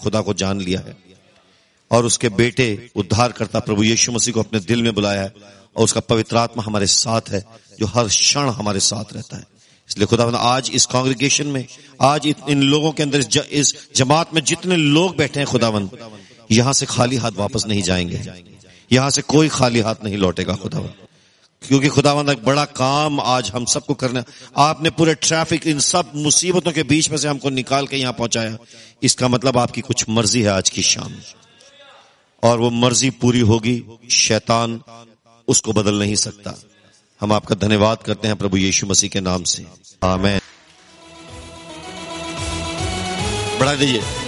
खुदा को जान लिया है और उसके बेटे उद्धारकर्ता प्रभु यीशु मसीह को अपने दिल में बुलाया है, और उसका पवित्र आत्मा हमारे साथ है जो हर क्षण हमारे साथ रहता है। इसलिए खुदावंद आज इस कांग्रेगेशन में, आज इन लोगों के अंदर, इस जमात में जितने लोग बैठे हैं खुदावंद, यहां से खाली हाथ वापस नहीं जाएंगे, यहां से कोई खाली हाथ नहीं लौटेगा खुदावंद, क्योंकि खुदावंद एक बड़ा काम आज हम सबको करना। आपने पूरे ट्रैफिक, इन सब मुसीबतों के बीच में से हमको निकाल के यहां पहुंचाया। इसका मतलब आपकी कुछ मर्जी है आज की शाम, और वो मर्जी पूरी होगी, शैतान उसको बदल नहीं सकता। हम आपका धन्यवाद करते हैं प्रभु यीशु मसीह के नाम से, आमीन। बढ़ा दीजिए।